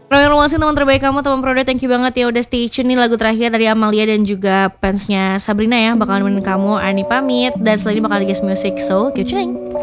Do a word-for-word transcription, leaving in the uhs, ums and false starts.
Royal Romasin teman terbaik kamu, teman Prodo, thank you banget ya udah stay tune nih. Lagu terakhir dari Amalia dan juga fansnya Sabrina ya bakalan nemenin kamu. Ani pamit dan setelah ini bakal di Guest Music, so keep tuning.